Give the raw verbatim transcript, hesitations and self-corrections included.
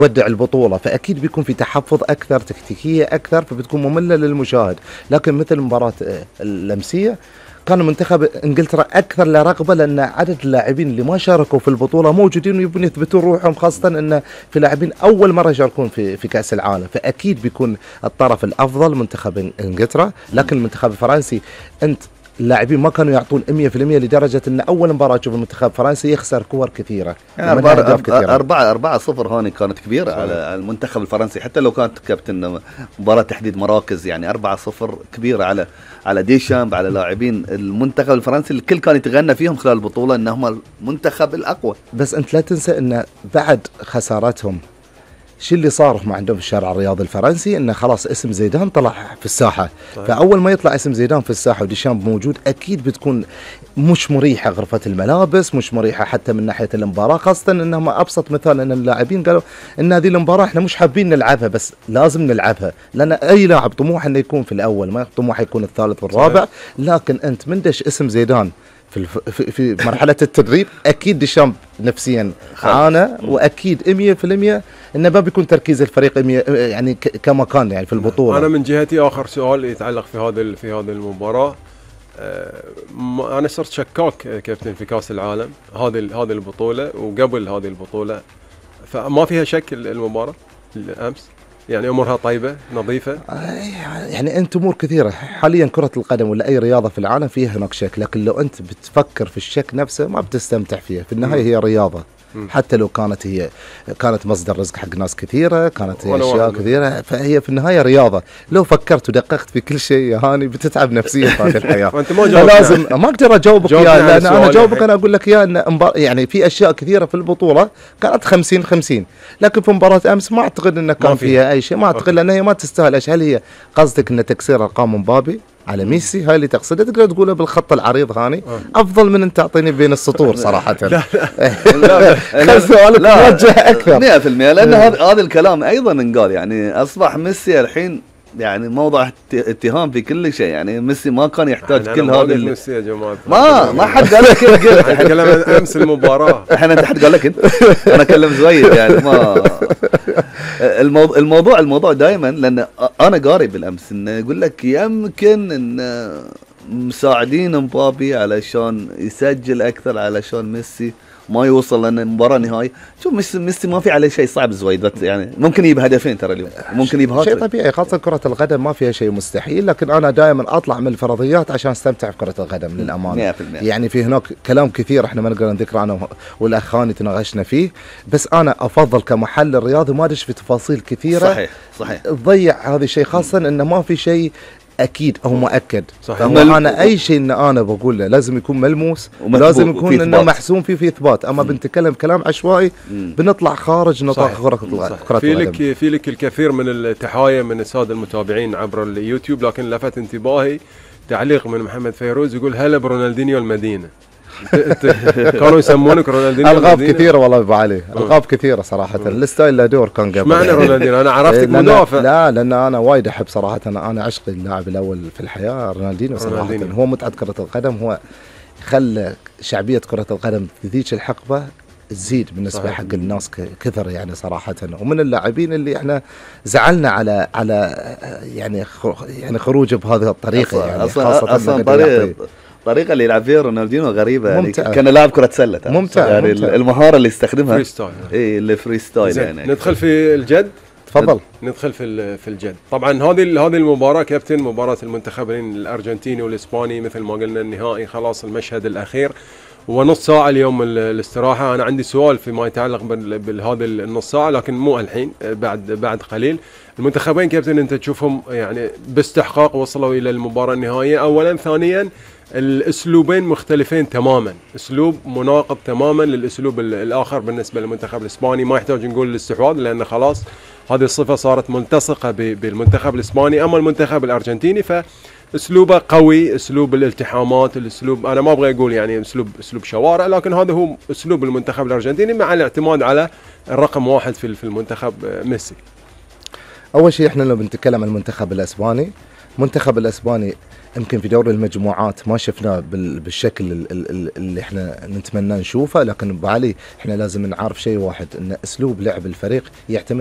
ودع البطولة، فأكيد بيكون في تحفظ أكثر، تكتيكية أكثر، فبتكون مملة للمشاهد. لكن مثل مباراة الأمسية كان منتخب انجلترا اكثر لرغبه، لان عدد اللاعبين اللي ما شاركوا في البطوله موجودين ويبون يثبتون روحهم، خاصه ان في لاعبين اول مره يشاركون في في كاس العالم، فاكيد بيكون الطرف الافضل منتخب انجلترا. لكن المنتخب الفرنسي انت اللاعبين ما كانوا يعطون مئة بالمئة لدرجه ان اول مباراه تشوف المنتخب الفرنسي يخسر كور كثيره. أربعة أربعة صفر هوني كانت كبيره على المنتخب الفرنسي، حتى لو كانت كابتن مباراه تحديد مراكز، يعني أربعة صفر كبيره على على ديشامب، على لاعبين المنتخب الفرنسي الكل كان يتغنى فيهم خلال البطوله انهم المنتخب الاقوى. بس انت لا تنسى ان بعد خسارتهم شو اللي صار ما عندهم في الشارع الرياضي الفرنسي، انه خلاص اسم زيدان طلع في الساحه. طيب. فاول ما يطلع اسم زيدان في الساحه وديشامب موجود اكيد بتكون مش مريحه غرفه الملابس، مش مريحه حتى من ناحيه المباراه، خاصه انهم ابسط مثال ان اللاعبين قالوا ان هذه المباراه احنا مش حابين نلعبها بس لازم نلعبها، لان اي لاعب طموح انه يكون في الاول، ما طموح يكون الثالث والرابع. لكن انت من دش اسم زيدان في الف... في في مرحله التدريب اكيد ديشامب نفسيا عانى، واكيد مئة بالمئة انه ما بيكون تركيز الفريق يعني ك... كما كان يعني في البطوله. انا من جهتي اخر سؤال يتعلق في هذا في هذه المباراه، أه انا صرت شكاك كابتن في كاس العالم هذه هذه البطوله وقبل هذه البطوله، فما فيها شك المباراه الامس، يعني امورها طيبه نظيفه. يعني انت امور كثيره حاليا كره القدم ولا اي رياضه في العالم فيها هناك شك، لكن لو انت بتفكر في الشك نفسه ما بتستمتع فيها. في النهايه هي رياضه، حتى لو كانت هي كانت مصدر رزق حق ناس كثيره، كانت هي اشياء كثيره، فهي في النهايه رياضه. لو فكرت ودققت في كل شيء يا هاني بتتعب نفسيا في هذه الحياه. فانت ما لازم ما اقدر اجاوبك يا لان انا اجاوبك انا اقول لك يا ان يعني في اشياء كثيره في البطوله كانت خمسين خمسين، لكن في مباراه امس ما اعتقد انه كان فيها اي شيء، ما اعتقد لان هي ما تستاهل. هل هي قصدك ان تكسير ارقام مبابي على ميسي هاي اللي تقصدها؟ تقدر تقولها بالخط العريض هاني افضل من ان تعطيني بين السطور صراحه. لا لا لا سؤالك موجه اكثر مئة بالمئة، لان هذا هذا الكلام ايضا انقال، يعني اصبح ميسي الحين يعني موضع اتهام في كل شيء. يعني ميسي ما كان يحتاج كل هذا ميسي يا جماعه، ما ما حد قال لك قلت اتكلم امس المباراه الحين انت حد قال لك انت انا اكلم زويد يعني ما الموضوع الموضوع الموضوع دائما، لان انا قاري بالامس انه يقول لك يمكن ان مساعدين مبابي علشان يسجل اكثر علشان ميسي ما يوصل، لان المباراه نهائي. شوف ميسي ميسي ما في عليه شيء صعب زويد، يعني ممكن يجيب هدفين ترى اليوم، ممكن يجيب شيء طبيعي، خاصه كره القدم ما فيها شيء مستحيل. لكن انا دائما اطلع من الفرضيات عشان استمتع في كره القدم للامانه. مئة بالمئة. يعني في هناك كلام كثير احنا ما نقدر نذكره انا والاخ هاني تناقشنا فيه، بس انا افضل كمحلل رياضي ما ادش في تفاصيل كثيره صحيح صحيح تضيع هذا الشيء، خاصه انه ما في شيء اكيد او مؤكد. صحيح. انا اي شيء ان انا بقول له لازم يكون ملموس ولازم يكون انه محسوم فيه في اثبات. اما بنتكلم كلام عشوائي بنطلع خارج نطاق كره القدم. في لك في لك الكثير من التحايا من الساده المتابعين عبر اليوتيوب، لكن لفت انتباهي تعليق من محمد فيروز يقول هلا برونالدينيو المدينه. كانوا يسمونك رونالدينيو. القاب كثيره والله ابو علي، القاب كثيره صراحه. الستايل له دور كان قبل. معنى رونالدينيو انا عرفتك مدافع. لا لان انا وايد احب صراحه، انا انا عشقي اللاعب الاول في الحياه رونالدينيو صراحه. هو متعه كره القدم، هو خلى شعبيه كره القدم في ذيك الحقبه تزيد بالنسبه صحيح. حق الناس كثر يعني صراحه. ومن اللاعبين اللي احنا زعلنا على على يعني يعني خروجه بهذه الطريقه، يعني اصلا اصلا طريقه الطريقه اللي يلعب فيها رونالدينيو غريبه، يعني كان لاعب كره سله ممتع يعني ممتع. المهاره اللي يستخدمها فري ستايل، اي اللي فري ستايل يعني. ندخل في الجد. تفضل. ندخل في في الجد. طبعا هذه هذه المباراه كابتن، مباراه المنتخبين الارجنتيني والاسباني، مثل ما قلنا النهائي خلاص المشهد الاخير ونص ساعه اليوم الاستراحه. انا عندي سؤال فيما يتعلق بهذا النص ساعه، لكن مو الحين، بعد بعد قليل. المنتخبين كابتن انت تشوفهم يعني باستحقاق وصلوا الى المباراه النهائيه. اولا، ثانيا الاسلوبين مختلفين تماما، اسلوب مناقض تماما للاسلوب الاخر بالنسبه للمنتخب الاسباني. ما يحتاج نقول الاستحواذ لان خلاص هذه الصفه صارت ملتصقه بالمنتخب الاسباني. اما المنتخب الارجنتيني فاسلوبه قوي، اسلوب الالتحامات، الاسلوب انا ما ابغى اقول يعني اسلوب اسلوب شوارع، لكن هذا هو اسلوب المنتخب الارجنتيني مع الاعتماد على الرقم واحد في في المنتخب ميسي. اول شيء احنا لو بنتكلم عن المنتخب الاسباني، المنتخب الاسباني يمكن في دوري المجموعات ما شفناه بالشكل اللي احنا نتمنى نشوفه، لكن ابو علي احنا لازم نعرف شيء واحد، ان اسلوب لعب الفريق يعتمد